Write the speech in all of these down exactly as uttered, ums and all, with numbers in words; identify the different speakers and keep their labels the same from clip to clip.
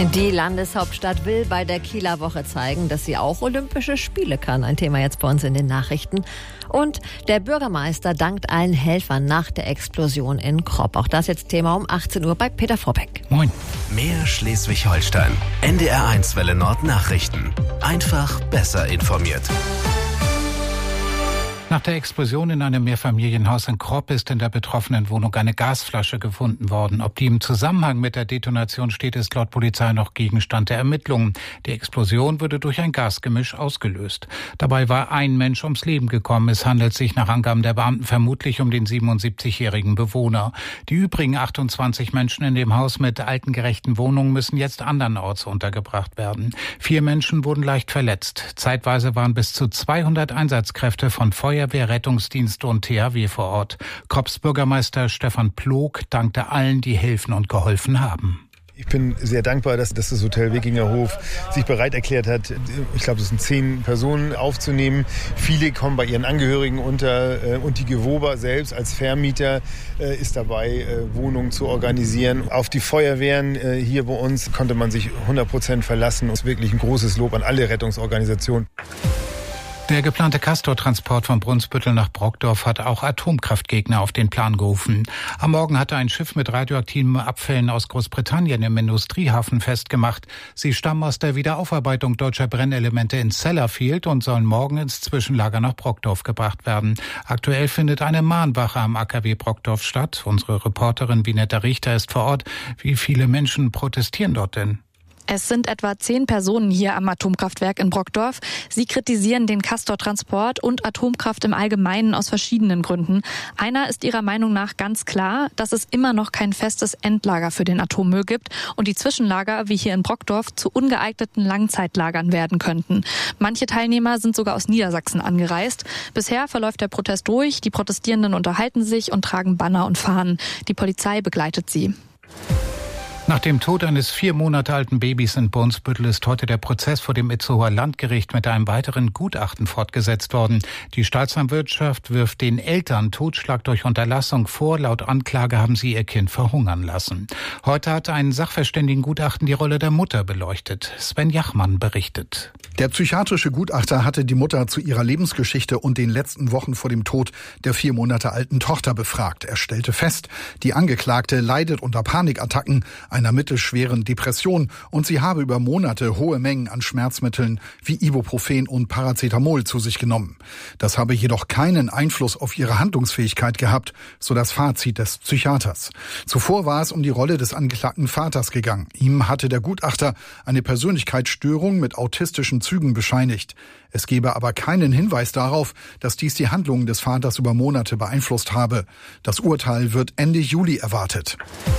Speaker 1: Die Landeshauptstadt will bei der Kieler Woche zeigen, dass sie auch Olympische Spiele kann. Ein Thema jetzt bei uns in den Nachrichten. Und der Bürgermeister dankt allen Helfern nach der Explosion in Kropp. Auch das jetzt Thema um achtzehn Uhr bei Peter Vorbeck.
Speaker 2: Moin. Mehr Schleswig-Holstein. N D R eins Welle Nord Nachrichten. Einfach besser informiert.
Speaker 3: Nach der Explosion in einem Mehrfamilienhaus in Kropp ist in der betroffenen Wohnung eine Gasflasche gefunden worden. Ob die im Zusammenhang mit der Detonation steht, ist laut Polizei noch Gegenstand der Ermittlungen. Die Explosion wurde durch ein Gasgemisch ausgelöst. Dabei war ein Mensch ums Leben gekommen. Es handelt sich nach Angaben der Beamten vermutlich um den siebenundsiebzigjährigen Bewohner. Die übrigen achtundzwanzig Menschen in dem Haus mit altengerechten Wohnungen müssen jetzt andernorts untergebracht werden. Vier Menschen wurden leicht verletzt. Zeitweise waren bis zu zweihundert Einsatzkräfte von Feuerwehr, Rettungsdienst und T H W vor Ort. Kropps Bürgermeister Stefan Plog dankte allen, die helfen und geholfen haben.
Speaker 4: Ich bin sehr dankbar, dass, dass das Hotel Wikinger Hof sich bereit erklärt hat, ich glaube, es sind zehn Personen aufzunehmen. Viele kommen bei ihren Angehörigen unter und die Gewoba selbst als Vermieter ist dabei, Wohnungen zu organisieren. Auf die Feuerwehren hier bei uns konnte man sich hundert Prozent verlassen. Es ist wirklich ein großes Lob an alle Rettungsorganisationen.
Speaker 3: Der geplante Castor-Transport von Brunsbüttel nach Brockdorf hat auch Atomkraftgegner auf den Plan gerufen. Am Morgen hatte ein Schiff mit radioaktiven Abfällen aus Großbritannien im Industriehafen festgemacht. Sie stammen aus der Wiederaufarbeitung deutscher Brennelemente in Sellafield und sollen morgen ins Zwischenlager nach Brockdorf gebracht werden. Aktuell findet eine Mahnwache am A K W Brockdorf statt. Unsere Reporterin Vinetta Richter ist vor Ort. Wie viele Menschen protestieren dort denn?
Speaker 5: Es sind etwa zehn Personen hier am Atomkraftwerk in Brockdorf. Sie kritisieren den Castor-Transport und Atomkraft im Allgemeinen aus verschiedenen Gründen. Einer ist ihrer Meinung nach ganz klar, dass es immer noch kein festes Endlager für den Atommüll gibt und die Zwischenlager, wie hier in Brockdorf, zu ungeeigneten Langzeitlagern werden könnten. Manche Teilnehmer sind sogar aus Niedersachsen angereist. Bisher verläuft der Protest ruhig. Die Protestierenden unterhalten sich und tragen Banner und Fahnen. Die Polizei begleitet sie.
Speaker 3: Nach dem Tod eines vier Monate alten Babys in Brunsbüttel ist heute der Prozess vor dem Itzehoer Landgericht mit einem weiteren Gutachten fortgesetzt worden. Die Staatsanwaltschaft wirft den Eltern Totschlag durch Unterlassung vor. Laut Anklage haben sie ihr Kind verhungern lassen. Heute hat ein Sachverständigengutachten die Rolle der Mutter beleuchtet. Sven Jachmann berichtet.
Speaker 6: Der psychiatrische Gutachter hatte die Mutter zu ihrer Lebensgeschichte und den letzten Wochen vor dem Tod der vier Monate alten Tochter befragt. Er stellte fest, die Angeklagte leidet unter Panikattacken, einer mittelschweren Depression und sie habe über Monate hohe Mengen an Schmerzmitteln wie Ibuprofen und Paracetamol zu sich genommen. Das habe jedoch keinen Einfluss auf ihre Handlungsfähigkeit gehabt, so das Fazit des Psychiaters. Zuvor war es um die Rolle des angeklagten Vaters gegangen. Ihm hatte der Gutachter eine Persönlichkeitsstörung mit autistischen Zügen bescheinigt. Es gebe aber keinen Hinweis darauf, dass dies die Handlungen des Vaters über Monate beeinflusst habe. Das Urteil wird Ende Juli erwartet.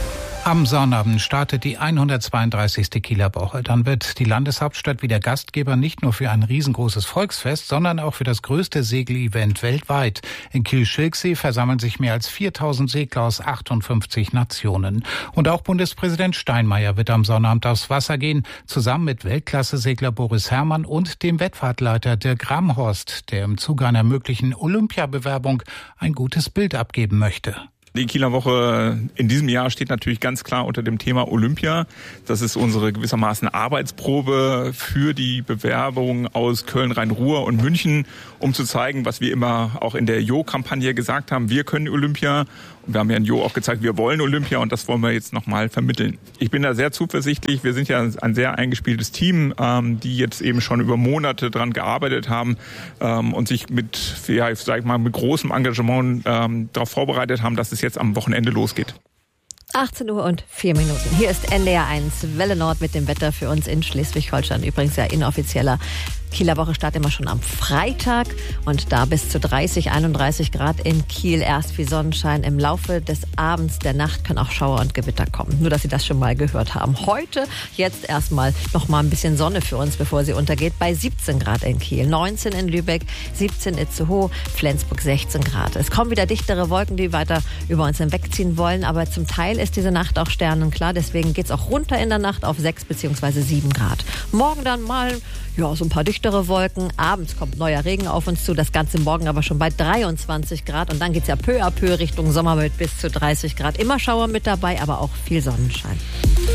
Speaker 3: Am Sonnabend startet die hundertzweiunddreißigste Kieler Woche. Dann wird die Landeshauptstadt wieder Gastgeber nicht nur für ein riesengroßes Volksfest, sondern auch für das größte Segelevent weltweit. In Kiel-Schilksee versammeln sich mehr als viertausend Segler aus achtundfünfzig Nationen. Und auch Bundespräsident Steinmeier wird am Sonnabend aufs Wasser gehen, zusammen mit Weltklasse-Segler Boris Herrmann und dem Wettfahrtleiter Dirk Ramhorst, der im Zuge einer möglichen Olympiabewerbung ein gutes Bild abgeben möchte.
Speaker 7: Die Kieler Woche in diesem Jahr steht natürlich ganz klar unter dem Thema Olympia. Das ist unsere gewissermaßen Arbeitsprobe für die Bewerbung aus Köln, Rhein-Ruhr und München, um zu zeigen, was wir immer auch in der Jo-Kampagne gesagt haben. Wir können Olympia. Und wir haben ja in Jo auch gezeigt, wir wollen Olympia und das wollen wir jetzt nochmal vermitteln. Ich bin da sehr zuversichtlich. Wir sind ja ein sehr eingespieltes Team, ähm, die jetzt eben schon über Monate dran gearbeitet haben ähm, und sich mit, ja, sag ich mal, mit großem Engagement ähm, darauf vorbereitet haben, dass es jetzt am Wochenende losgeht.
Speaker 1: achtzehn Uhr und vier Minuten. Hier ist N D R eins Welle Nord mit dem Wetter für uns in Schleswig-Holstein. Übrigens ja inoffizieller Kieler Woche startet immer schon am Freitag und da bis zu dreißig, einunddreißig Grad in Kiel. Erst wie Sonnenschein. Im Laufe des Abends, der Nacht können auch Schauer und Gewitter kommen. Nur, dass Sie das schon mal gehört haben. Heute jetzt erstmal noch mal ein bisschen Sonne für uns, bevor sie untergeht. Bei siebzehn Grad in Kiel, neunzehn in Lübeck, siebzehn Itzehoe, Flensburg sechzehn Grad. Es kommen wieder dichtere Wolken, die weiter über uns hinwegziehen wollen. Aber zum Teil ist diese Nacht auch sternenklar. Deswegen geht es auch runter in der Nacht auf sechs bzw. sieben Grad. Morgen dann mal ja, so ein paar dichtere Wolken. Abends kommt neuer Regen auf uns zu. Das Ganze morgen aber schon bei dreiundzwanzig Grad. Und dann geht's ja peu à peu Richtung Sommer mit bis zu dreißig Grad. Immer Schauer mit dabei, aber auch viel Sonnenschein.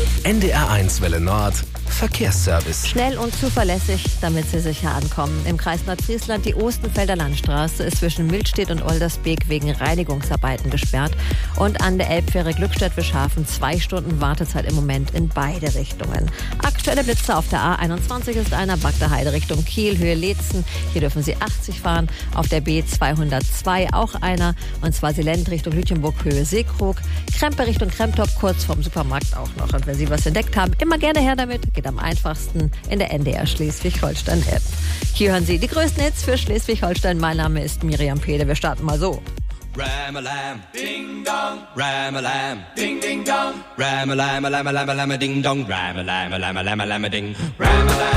Speaker 2: N D R eins Welle Nord Verkehrsservice.
Speaker 1: Schnell und zuverlässig, damit Sie sicher ankommen. Im Kreis Nordfriesland die Ostenfelder Landstraße ist zwischen Milstedt und Oldersbeek wegen Reinigungsarbeiten gesperrt. Und an der Elbfähre Glückstadt-Wischhafen zwei Stunden Wartezeit im Moment in beide Richtungen. Aktuelle Blitze auf der A einundzwanzig ist einer, Bagdaheide Richtung Kiel, Höhe Leetzen. Hier dürfen Sie achtzig fahren. Auf der B zweihundertzwei auch einer, und zwar Silent Richtung Lütjenburg, Höhe Seekrog. Krempe Richtung Kremtop, kurz vorm Supermarkt auch noch. Und wenn Sie was entdeckt haben, immer gerne her damit. Geht am einfachsten in der N D R Schleswig-Holstein-App. Hier hören Sie die größten Hits für Schleswig-Holstein. Mein Name ist Miriam Pede. Wir starten mal so.
Speaker 8: Ram-a-lam, ding-dong, ram-a-lam, ding-ding-dong, ram-a-lam-a-lam-a-lam-a-lam-a-ding-dong, ram-a-lam-a-lam-a-lam-a-lam-a-ding, ram-a-lam.